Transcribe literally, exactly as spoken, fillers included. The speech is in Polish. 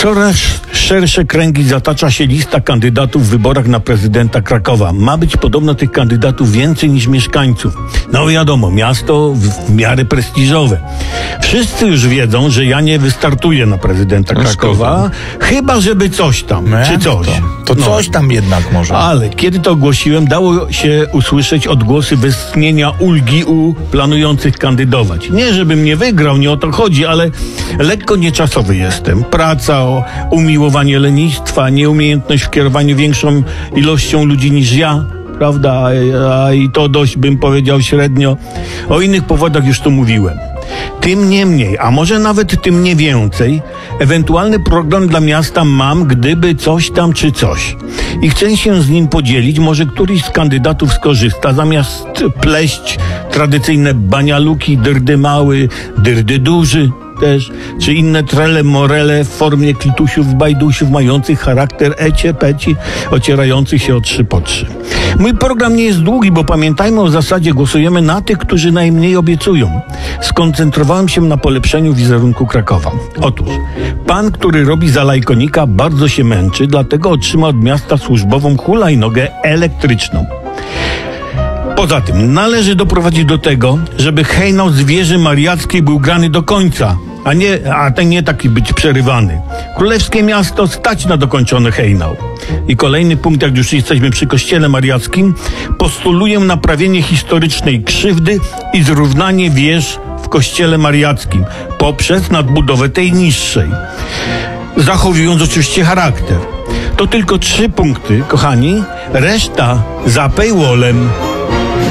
Coraz szersze kręgi zatacza się lista kandydatów w wyborach na prezydenta Krakowa. Ma być podobno tych kandydatów więcej niż mieszkańców. No wiadomo, miasto w, w miarę prestiżowe. Wszyscy już wiedzą, że ja nie wystartuję na prezydenta Krakowa, chyba żeby coś tam, Nie? czy coś. To, to No. coś tam jednak może. Ale kiedy to ogłosiłem, dało się usłyszeć odgłosy westchnienia ulgi u planujących kandydować. Nie, żebym nie wygrał, nie o to chodzi, ale lekko nieczasowy jestem. Praca, umiłowanie lenistwa, nieumiejętność w kierowaniu większą ilością ludzi niż ja, prawda? A, a i to dość, bym powiedział, średnio. O innych powodach już tu mówiłem. Tym niemniej, a może nawet tym nie więcej, ewentualny program dla miasta mam, gdyby coś tam czy coś. I chcę się z nim podzielić, może któryś z kandydatów skorzysta, zamiast pleść tradycyjne banialuki, dyrdy mały, dyrdy duży też, czy inne trele morele w formie klitusiów, bajdusiów mających charakter ecie peci, ocierających się o trzy po trzy. Mój program nie jest długi, bo pamiętajmy o zasadzie, głosujemy na tych, którzy najmniej obiecują. Skoncentrowałem się na polepszeniu wizerunku Krakowa. Otóż, pan, który robi za lajkonika, bardzo się męczy, dlatego otrzyma od miasta służbową hulajnogę elektryczną. Poza tym należy doprowadzić do tego, żeby hejnał z wieży mariackiej był grany do końca, a nie, a ten nie taki być przerywany. Królewskie miasto stać na dokończony hejnał. I kolejny punkt, jak już jesteśmy przy kościele mariackim, postuluję naprawienie historycznej krzywdy i zrównanie wież w kościele mariackim poprzez nadbudowę tej niższej, zachowując oczywiście charakter. To tylko trzy punkty, kochani, reszta za paywallem.